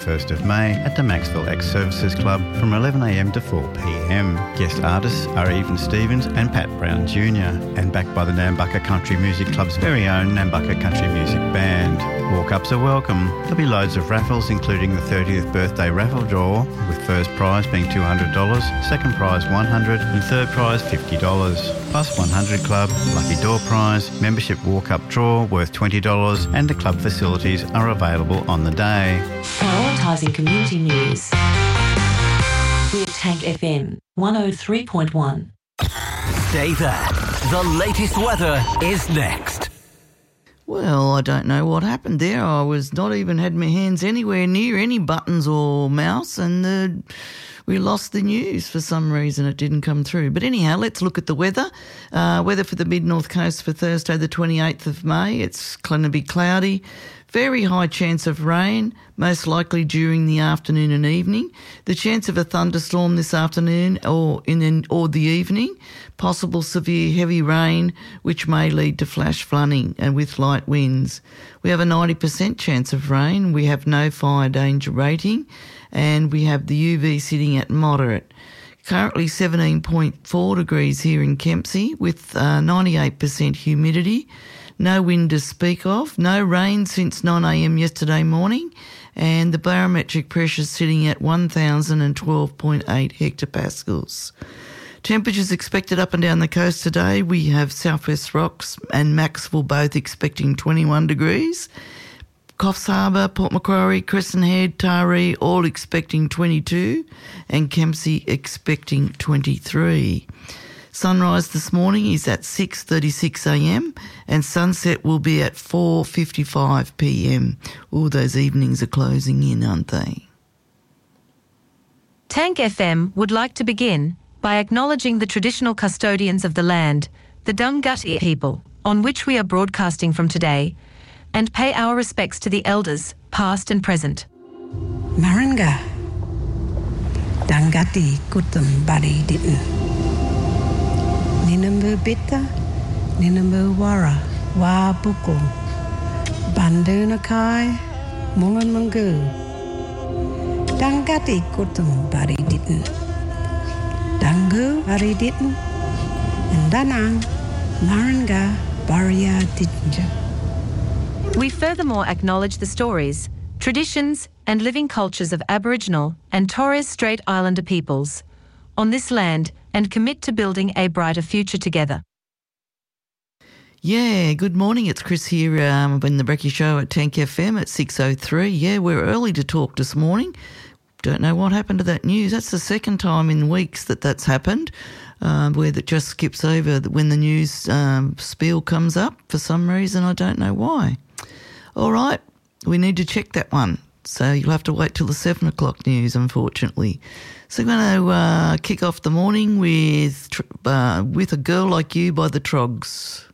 1st of May at the Maxville Ex-Services Club from 11am to 4pm. Guest artists are Even Stevens and Pat Brown Jr. and backed by the Nambucca Country Music Club's very own Nambucca Country Music Band. Walk-ups are welcome. There'll be loads of raffles, including the 30th birthday raffle draw, with first prize being $200, second prize $100 and third prize $50. Plus 100 Club, lucky door prize, membership walk-up draw worth $20 and the club facilities are available on the day. Prioritising community news. We're Tank FM 103.1. Stay there. The latest weather is next. Well, I don't know what happened there. I was not even had my hands anywhere near any buttons or mouse, and we lost the news for some reason. It didn't come through. But anyhow, let's look at the weather. Weather for the mid-north coast for Thursday the 28th of May. It's going to be cloudy. Very high chance of rain, most likely during the afternoon and evening. The chance of a thunderstorm this afternoon or the evening. Possible severe heavy rain, which may lead to flash flooding and with light winds. We have a 90% chance of rain. We have no fire danger rating, and we have the UV sitting at moderate. Currently 17.4 degrees here in Kempsey with 98% humidity. No wind to speak of, no rain since 9am yesterday morning, and the barometric pressure sitting at 1,012.8 hectopascals. Temperatures expected up and down the coast today. We have Southwest Rocks and Maxville both expecting 21 degrees. Coffs Harbour, Port Macquarie, Crescent Head, Taree all expecting 22, and Kempsey expecting 23. Sunrise this morning is at 6:36am and sunset will be at 4:55pm. All those evenings are closing in, aren't they? Tank FM would like to begin by acknowledging the traditional custodians of the land, the Dunghutti people, on which we are broadcasting from today, and pay our respects to the elders, past and present. Maranga, Dunghutti kutum bari ditn. Ninambu Bitta, Ninambu Wara, Wa Bukul, Bandunakai, Mungan Mungu, Dunghutti Kutum Bari Ditten, Dungu Bari Ditten, and Danang, Maranga Baria Dittinja. We furthermore acknowledge the stories, traditions, and living cultures of Aboriginal and Torres Strait Islander peoples on this land and commit to building a brighter future together. Yeah, good morning. It's Chris here in the Brekkie Show at Tank FM at 6:03. Yeah, we're early to talk this morning. Don't know what happened to that news. That's the second time in weeks that's happened, where that just skips over when the news spiel comes up for some reason. I don't know why. All right, we need to check that one. So you'll have to wait till the 7 o'clock news, unfortunately. So I'm going to kick off the morning with A Girl Like You by the Trogs.